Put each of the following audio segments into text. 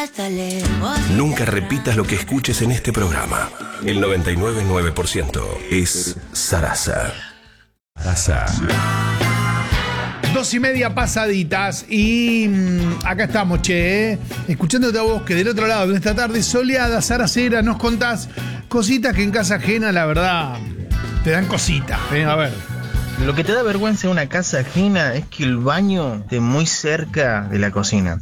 hasta lejos. Nunca repitas lo que escuches en este programa. El 99.9% es Sarasa. Sarasa. 2:30 pasaditas y acá estamos, escuchándote a vos que del otro lado de esta tarde soleada, saracera, nos contás cositas que en casa ajena, la verdad, te dan cositas. A ver. Lo que te da vergüenza en una casa ajena es que el baño esté muy cerca de la cocina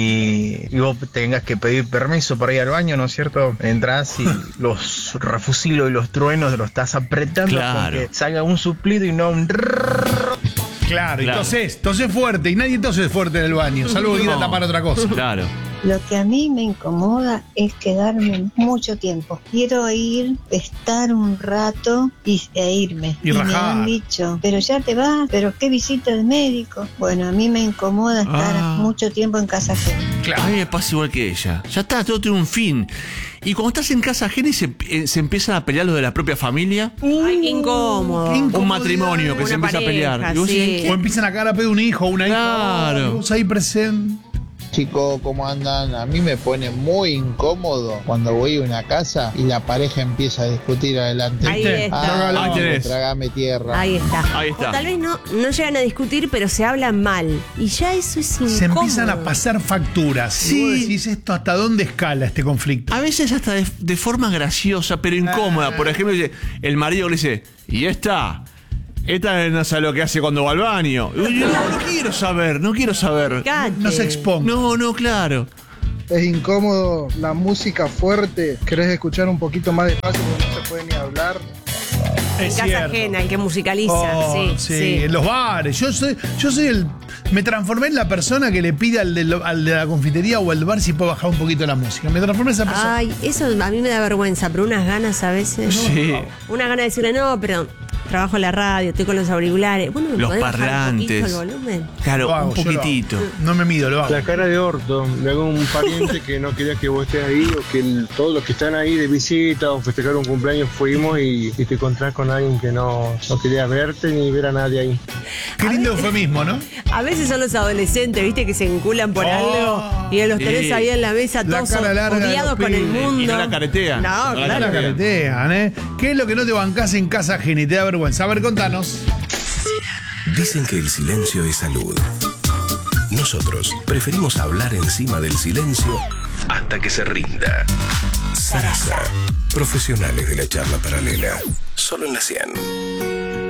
y vos tengas que pedir permiso para ir al baño, ¿no es cierto? Entrás y los refusilos y los truenos los estás apretando para que salga un suplido y no un... Claro, y tosés fuerte, y nadie tose fuerte en el baño, salvo que ir a tapar otra cosa. Claro. Lo que a mí me incomoda es quedarme mucho tiempo. Quiero ir, estar un rato e irme. Y rajar. Me han dicho, pero ya te vas, pero qué visita de médico. Bueno, a mí me incomoda estar mucho tiempo en casa ajena. Claro. A mí me pasa igual que ella. Ya está, todo tiene un fin. Y cuando estás en casa ajena y se empiezan a pelear los de la propia familia. Ay, qué incómodo. Un matrimonio que se empieza pareja, a pelear. Y vos decís, O empiezan a cagar a pedo un hijo o una hija. Claro. Vos ahí presente. Chicos, ¿cómo andan? A mí me pone muy incómodo cuando voy a una casa y la pareja empieza a discutir adelante. Ahí está. Ahí tenés. Trágame tierra. Ahí está. Ahí está. O tal vez no llegan a discutir, pero se hablan mal. Y ya eso es incómodo. Se empiezan a pasar facturas. Sí. Y vos decís, ¿esto hasta dónde escala este conflicto? a veces hasta de forma graciosa, pero incómoda. Por ejemplo, dice, el marido le dice, ¿y esta no sabe lo que hace cuando va al baño? Y yo, no quiero saber. Cállate. No se exponga. No, claro. Es incómodo la música fuerte. ¿Querés escuchar un poquito más despacio porque no se puede ni hablar? En Es casa cierto. ajena, el que musicaliza. Sí, en los bares. Yo soy me transformé en la persona que le pide al de la confitería o al bar si puede bajar un poquito la música. Me transformé en esa persona. Ay, eso a mí me da vergüenza, pero unas ganas a veces. Sí. Una gana de decirle, no, pero trabajo en la radio, estoy con los auriculares. Bueno, ¿me Los podés bajar un parlantes. poquito el volumen? Claro, Lo hago, un yo lo hago. poquitito. No me mido, lo hago. La cara de orto, le hago un pariente que no quería que vos estés ahí o que todos los que están ahí de visita o festejar un cumpleaños fuimos y te encontrás con alguien que no quería verte ni ver a nadie ahí. Qué lindo eufemismo, ¿no? A veces son los adolescentes, ¿viste? Que se enculan por algo y los tenés Sí. ahí en la mesa La todos cara larga de odiados los con el pibes. mundo. Y no la caretean. No, No la claro. La caretean, ¿Qué es lo que no te bancás en casa ajena y te da vergüenza? A ver, contanos. Dicen que el silencio es salud. Nosotros preferimos hablar encima del silencio hasta que se rinda. Sarasa. Profesionales de la charla paralela. Solo en la 100.